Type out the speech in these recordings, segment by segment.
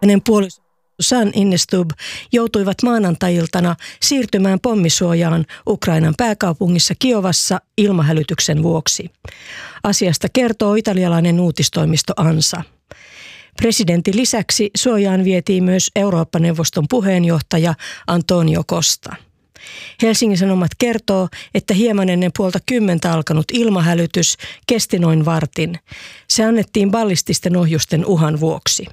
Hänen puoliso San Innestub joutuivat maanantai-iltana siirtymään pommisuojaan Ukrainan pääkaupungissa Kiovassa ilmahälytyksen vuoksi. Asiasta kertoo italialainen uutistoimisto ANSA. Presidentin lisäksi suojaan vietiin myös Eurooppa-neuvoston puheenjohtaja Antonio Costa. Helsingin Sanomat kertoo, että hieman ennen 9:30 alkanut ilmahälytys kesti noin vartin. Se annettiin ballististen ohjusten uhan vuoksi.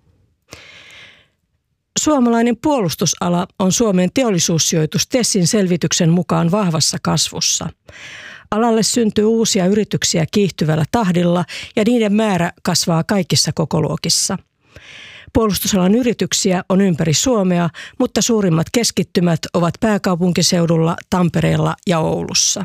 Suomalainen puolustusala on Suomen teollisuussijoitus TESin selvityksen mukaan vahvassa kasvussa. Alalle syntyy uusia yrityksiä kiihtyvällä tahdilla ja niiden määrä kasvaa kaikissa kokoluokissa. Puolustusalan yrityksiä on ympäri Suomea, mutta suurimmat keskittymät ovat pääkaupunkiseudulla, Tampereella ja Oulussa.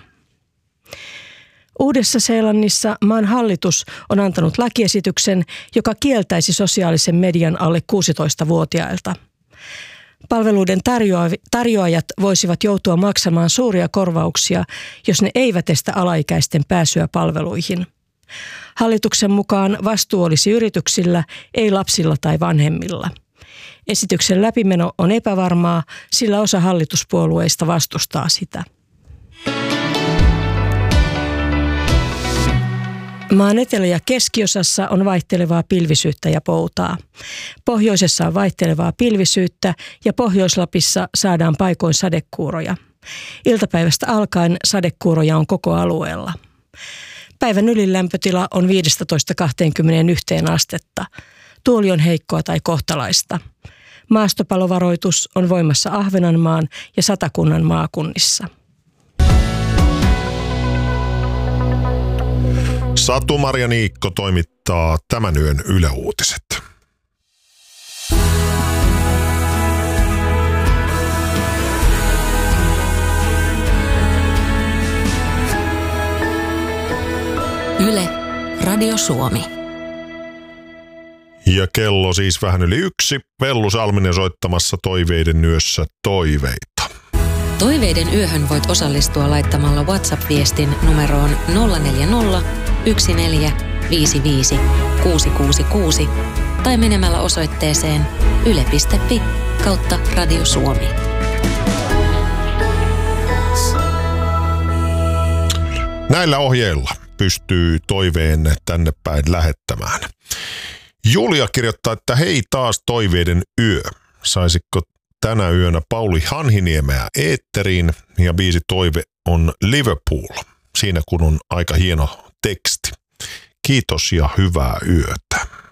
Uudessa-Seelannissa maan hallitus on antanut lakiesityksen, joka kieltäisi sosiaalisen median alle 16-vuotiailta. Palveluiden tarjoajat voisivat joutua maksamaan suuria korvauksia, jos ne eivät estä alaikäisten pääsyä palveluihin. Hallituksen mukaan vastuu olisi yrityksillä, ei lapsilla tai vanhemmilla. Esityksen läpimeno on epävarmaa, sillä osa hallituspuolueista vastustaa sitä. Maan etelä- ja keskiosassa on vaihtelevaa pilvisyyttä ja poutaa. Pohjoisessa on vaihtelevaa pilvisyyttä ja Pohjois-Lapissa saadaan paikoin sadekuuroja. Iltapäivästä alkaen sadekuuroja on koko alueella. Päivän ylilämpötila on 15–21 astetta. Tuuli on heikkoa tai kohtalaista. Maastopalovaroitus on voimassa Ahvenanmaan ja Satakunnan maakunnissa. Satu-Maria Niikko toimittaa tämän yön Yle Uutiset. Yle, Radio Suomi. Ja kello siis vähän yli 1. Vellu Salminen soittamassa Toiveiden yössä toiveita. Toiveiden yöhön voit osallistua laittamalla WhatsApp-viestin numeroon 040 1455 666 tai menemällä osoitteeseen yle.fi/Radio Suomi. Näillä ohjeilla pystyy toiveen tänne päin lähettämään. Julia kirjoittaa, että hei taas Toiveiden yö. Saisitko tänä yönä Pauli Hanhiniemeä eetteriin, ja biisi toive on Liverpool. Siinä kun on aika hieno teksti. Kiitos ja hyvää yötä.